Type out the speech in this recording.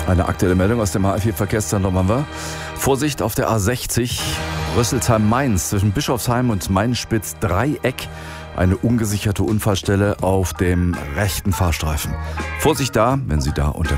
Eine aktuelle Meldung aus dem HR4-Verkehrszentrum haben wir. Vorsicht auf der A60, Rüsselsheim-Mainz, zwischen Bischofsheim und Mainspitz-Dreieck. Eine ungesicherte Unfallstelle auf dem rechten Fahrstreifen. Vorsicht da, wenn Sie da unterwegs sind.